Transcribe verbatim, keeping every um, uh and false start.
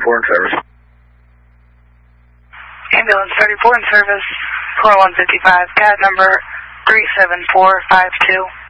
thirty-four in service. Ambulance thirty-four in service, four one five five, C A D number three seven four five two.